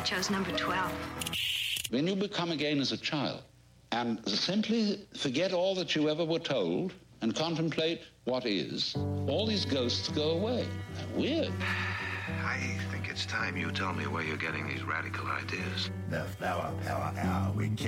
chose number 12. When you become again as a child and simply forget all that you ever were told and contemplate what is, all these ghosts go away. They're weird. I think it's time you tell me where you're getting these radical ideas. The Flower Power Hour with